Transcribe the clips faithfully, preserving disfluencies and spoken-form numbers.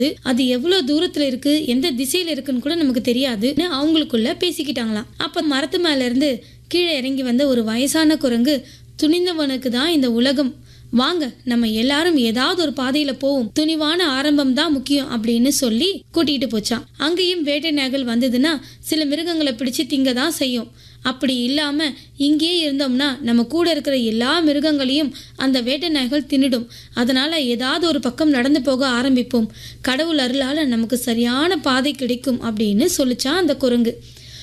அது எவ்வளவு தூரத்துல இருக்கு, எந்த திசையில இருக்குன்னு கூட நமக்கு தெரியாது. அவங்களுக்குள்ள பேசிக்கிட்டாங்களாம். அப்ப மரத்து மேல இருந்து கீழே இறங்கி வந்த ஒரு வயசான குரங்கு, துணிந்தவனுக்கு தான் இந்த உலகம், வாங்க நம்ம எல்லாரும் ஏதாவது ஒரு பாதையில போவோம், துணிவான ஆரம்பம் தான் முக்கியம் அப்படின்னு சொல்லி கூட்டிட்டு போச்சான். அங்கேயும் வேட்டை நாய்கள் வந்ததுன்னா சில மிருகங்களை பிடிச்சு திங்க தான் செய்யும். அப்படி இல்லாம இங்கேயே இருந்தோம்னா நம்ம கூட இருக்கிற எல்லா மிருகங்களையும் அந்த வேட்டை நாய்கள் தின்னுடும். அதனால ஏதாவது ஒரு பக்கம் நடந்து போக ஆரம்பிப்போம், கடவுள் அருளால நமக்கு சரியான பாதை கிடைக்கும் அப்படின்னு சொல்லிச்சான் அந்த குரங்கு.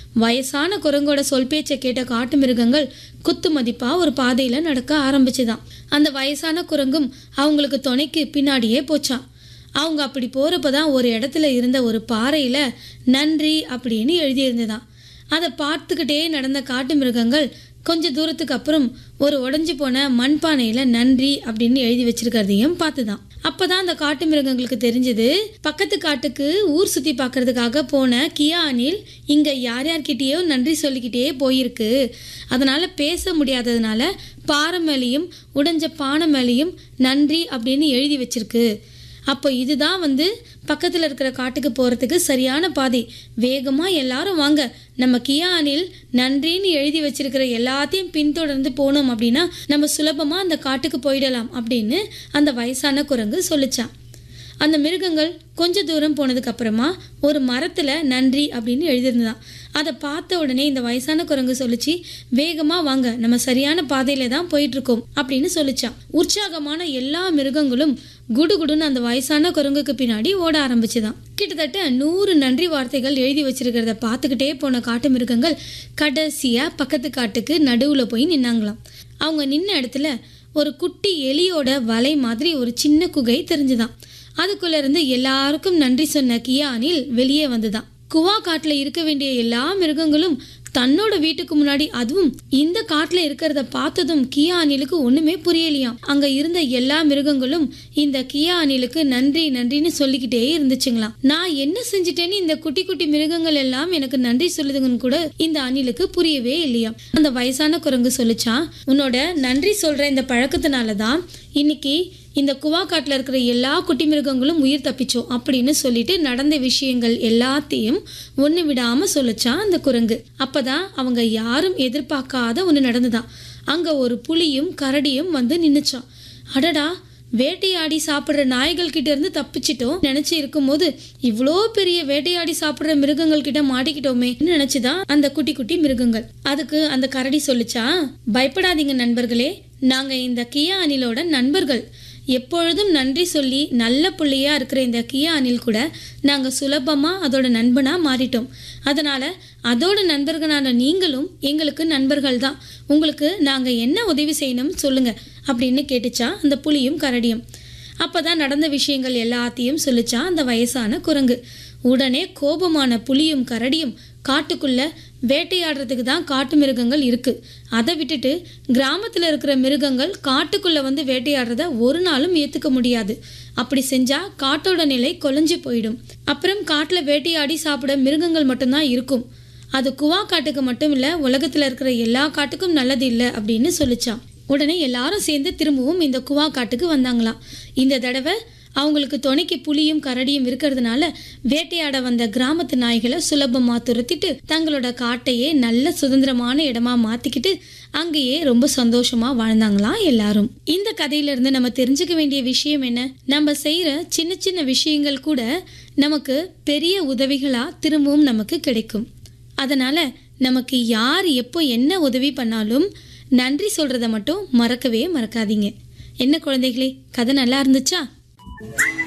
வயசான குரங்கோட சொல் பேச்சை கேட்ட காட்டு மிருகங்கள் குத்து மதிப்பா ஒரு பாதையில நடக்க ஆரம்பிச்சுதான். அந்த வயசான குரங்கும் அவங்களுக்கு துணைக்கு பின்னாடியே போச்சான். அவங்க அப்படி போறப்பதான் ஒரு இடத்துல இருந்த ஒரு பாறையில நன்றி அப்படின்னு எழுதியிருந்ததான். அதை பார்த்துக்கிட்டே நடந்த காட்டு மிருகங்கள் கொஞ்ச தூரத்துக்கு அப்புறம் ஒரு உடஞ்சி போன மண்பானையில நன்றி அப்படின்னு எழுதி வச்சிருக்கிறதையும் பார்த்துதான். அப்பதான் அந்த காட்டு மிருகங்களுக்கு தெரிஞ்சது, பக்கத்து காட்டுக்கு ஊர் சுத்தி பார்க்கறதுக்காக போன கியா அணில் இங்க யார் யார்கிட்டயோ நன்றி சொல்லிக்கிட்டே போயிருக்கு. அதனால பேச முடியாததுனால பாறை மேலேயும் உடைஞ்ச பானை மேலேயும் நன்றி அப்படின்னு எழுதி வச்சிருக்கு. அப்போ இதுதான் வந்து பக்கத்தில் இருக்கிற காட்டுக்கு போகிறதுக்கு சரியான பாதை. வேகமாக எல்லாரும் வாங்க, நம்ம கியா அணில் நன்றின்னு எழுதி வச்சிருக்கிற எல்லாத்தையும் பின்தொடர்ந்து போனோம் அப்படின்னா நம்ம சுலபமாக அந்த காட்டுக்கு போயிடலாம் அப்படின்னு அந்த வயசான குரங்கு சொல்லிச்சான். அந்த மிருகங்கள் கொஞ்ச தூரம் போனதுக்கு அப்புறமா ஒரு மரத்தில் நன்றி அப்படின்னு எழுதியிருந்தான். அதை பார்த்த உடனே இந்த வயசான குரங்கு சொல்லிச்சு, வேகமாக வாங்க நம்ம சரியான பாதையில தான் போயிட்டு இருக்கோம் அப்படின்னு சொல்லிச்சான். உற்சாகமான எல்லா மிருகங்களும் குடுகுடுன்னு அந்த வயசான குரங்குக்கு பின்னாடி ஓட ஆரம்பிச்சுதான். கிட்டத்தட்ட நூறு நன்றி வார்த்தைகள் எழுதி வச்சிருக்கிறத பார்த்துக்கிட்டே போன காட்டு மிருகங்கள் கடைசியா பக்கத்து காட்டுக்கு நடுவுல போய் நின்னாங்களாம். அவங்க நின்ன இடத்துல ஒரு குட்டி எலியோட வலை மாதிரி ஒரு சின்ன குகை தெரிஞ்சுதான். அதுக்குள்ள இருந்து எல்லாருக்கும் நன்றி சொன்ன கியா அணில் வெளியே வந்துதான். குவா காட்டுல இருக்க வேண்டிய எல்லா மிருகங்களும் தன்னோட வீட்டுக்கு முன்னாடி, அதுவும் இந்த காட்டுல இருக்கிறத பார்த்ததும் கியா அணிலுக்கு ஒண்ணுமே புரியலையாம். அங்க இருந்த எல்லா மிருகங்களும் இந்த கியா அணிலுக்கு நன்றி நன்றின்னு சொல்லிக்கிட்டே இருந்துச்சுங்களாம். நான் என்ன செஞ்சிட்டேன்னு இந்த குட்டி குட்டி மிருகங்கள் எல்லாம் எனக்கு நன்றி சொல்லுதுங்கன்னு கூட இந்த அணிலுக்கு புரியவே இல்லையா. அந்த வயசான குரங்கு சொல்லிச்சான், உன்னோட நன்றி சொல்ற இந்த பழக்கத்தினாலதான் இன்னைக்கு இந்த குவா காட்டில் இருக்கிற எல்லா குட்டி மிருகங்களும் உயிர் தப்பிச்சோம் அப்படின்னு சொல்லிட்டு நடந்த விஷயங்கள் எல்லாத்தையும் ஒன்று விடாமல் சொல்லிச்சான் அந்த குரங்கு. அப்பதான் அவங்க யாரும் எதிர்பார்க்காத ஒன்று நடந்துதான். அங்கே ஒரு புலியும் கரடியும் வந்து நின்றுச்சான். அடடா, வேட்டையாடி சாப்பிட்ற நாய்கள் கிட்ட இருந்து தப்பிச்சிட்டோம் நினைச்சு இருக்கும்போது இவ்வளோ பெரிய வேட்டையாடி சாப்பிட்ற மிருகங்கள் கிட்ட மாட்டிக்கிட்டோமே நினைச்சுதான் அந்த குட்டி குட்டி மிருகங்கள். அதுக்கு அந்த கரடி சொல்லிச்சா, பயப்படாதீங்க நண்பர்களே, நாங்க இந்த கியா அணிலோட நண்பர்கள். எப்பொழுதும் நன்றி சொல்லி நல்ல பிள்ளையா இருக்கிற இந்த கியா அணில் கூட நாங்கள் சுலபமாக அதோட நண்பனாக மாறிட்டோம். அதனால் அதோட நண்பர்களான நீங்களும் எங்களுக்கு நண்பர்கள் தான். உங்களுக்கு நாங்கள் என்ன உதவி செய்யணும்னு சொல்லுங்கள் அப்படின்னு கேட்டுச்சா அந்த புலியும் கரடியும். அப்போ தான் நடந்த விஷயங்கள் எல்லாத்தையும் சொல்லிச்சா அந்த வயசான குரங்கு. உடனே கோபமான புலியும் கரடியும் காட்டுக்குள்ள வேட்டையாடுறதுக்கு தான் காட்டு மிருகங்கள் இருக்கு, அதை விட்டுட்டு கிராமத்தில் இருக்கிற மிருகங்கள் காட்டுக்குள்ள வந்து வேட்டையாடுறத ஒரு நாளும் ஏற்றுக்க முடியாது. அப்படி செஞ்சா காட்டோட நிலை கொலைஞ்சு போயிடும். அப்புறம் காட்டில் வேட்டையாடி சாப்பிட மிருகங்கள் மட்டும்தான் இருக்கும். அது குவா காட்டுக்கு மட்டும் இல்லை, உலகத்தில் இருக்கிற எல்லா காட்டுக்கும் நல்லது இல்லை அப்படின்னு சொல்லிச்சான். உடனே எல்லாரும் சேர்ந்து திரும்பவும் இந்த குவா காட்டுக்கு வந்தாங்களாம். இந்த தடவை அவங்களுக்கு துணைக்கு புலியும் கரடியும் இருக்கிறதுனால வேட்டையாட வந்த கிராமத்து நாய்களை சுலபமா துரத்திட்டு தங்களோட காட்டையே நல்ல சுதந்திரமான இடமா மாத்திக்கிட்டு அங்கேயே ரொம்ப சந்தோஷமா வாழ்ந்தாங்களாம் எல்லாரும். இந்த கதையில இருந்து நம்ம தெரிஞ்சுக்க வேண்டிய விஷயம் என்ன, நம்ம செய்யற சின்ன சின்ன விஷயங்கள் கூட நமக்கு பெரிய உதவிகளா திரும்பவும் நமக்கு கிடைக்கும். அதனால நமக்கு யார் எப்போ என்ன உதவி பண்ணாலும் நன்றி சொல்றத மட்டும் மறக்கவே மறக்காதீங்க. என்ன குழந்தைகளே, கதை நல்லா இருந்துச்சா?